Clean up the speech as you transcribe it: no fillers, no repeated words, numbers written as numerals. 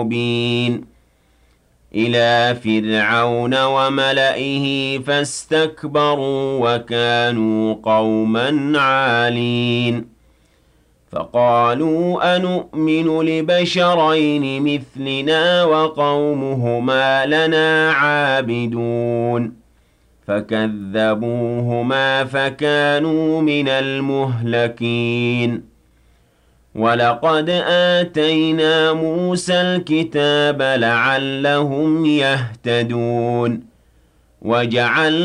مبين إلى فرعون وملئه فاستكبروا وكانوا قوما عالين فقالوا أنؤمن لبشرين مثلنا وقومهما لنا عابدون فكذبوهما فكانوا من المهلكين ولقد آتينا موسى الكتاب لعلهم يهتدون وجعلنا